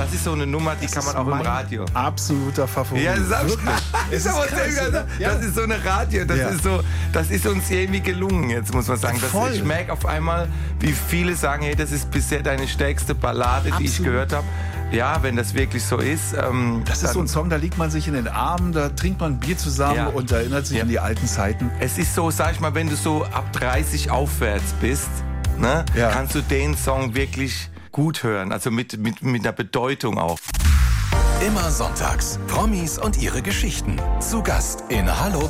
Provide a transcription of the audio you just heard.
Das ist so eine Nummer, die kann man auch im Radio. Absoluter Favorit. Ja, das ist aber das ist so eine Radio. Das ist uns irgendwie gelungen, jetzt muss man sagen. Ich merke auf einmal, wie viele sagen, hey, das ist bisher deine stärkste Ballade, die ich gehört habe. Ja, wenn das wirklich so ist. Das ist so ein Song, da liegt man sich in den Armen, da trinkt man ein Bier zusammen und erinnert sich an die alten Zeiten. Es ist so, sag ich mal, wenn du so ab 30 aufwärts bist, ne, kannst du den Song wirklich gut hören. Also mit einer Bedeutung auch. Immer sonntags. Promis und ihre Geschichten. Zu Gast in Hallo